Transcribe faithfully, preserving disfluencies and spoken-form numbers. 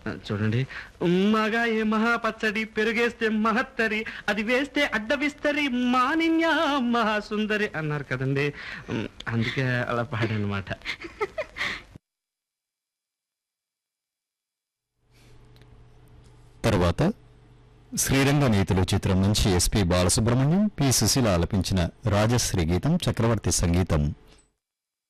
చూడండి, మగాయే మహాపచ్చడి, పెరుగేస్తే మహత్తరి, అది వేస్తే అడ్డవిస్తరి, మానిన్యా మహాసుందరి అన్నారు కదండి. అందుకే అలా పాడనమాట. తర్వాత శ్రీరంగ నీతులు చిత్రం నుంచి ఎస్పి బాలసుబ్రహ్మణ్యం, పి సుశీల ఆలపించిన రాజశ్రీ గీతం, చక్రవర్తి సంగీతం.